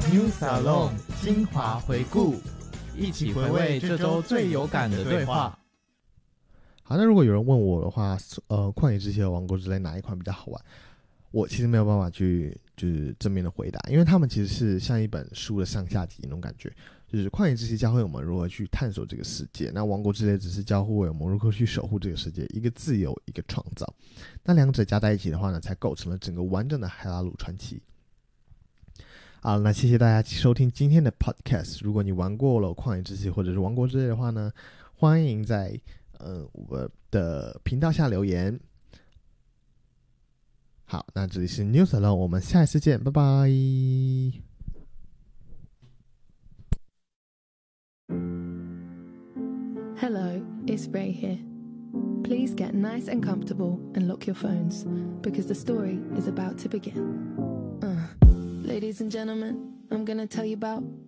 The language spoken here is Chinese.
New Salon 精华回顾，一起回味这周最有感的对话。 好，那如果有人问我的话，旷野之息和王国之泪哪一款比较好玩？我其实没有办法去就是正面的回答，因为他们其实是像一本书的上下集那种感觉。就是旷野之息教会我们如何去探索这个世界，那王国之泪只是教会我们如何去守护这个世界，一个自由，一个创造。那两者加在一起的话呢，才构成了整个完整的海拉鲁传奇。好，那谢谢大家收听今天的 podcast。如果你玩过了旷野之息或者是王国之泪的话呢，欢迎在我的频道下留言。好，那这里是 New Salon， 我们下一次见，拜拜。 Hello, it's Ray here. Please get nice and comfortable and lock your phones, because the story is about to begin. Ladies and gentlemen, I'm gonna tell you about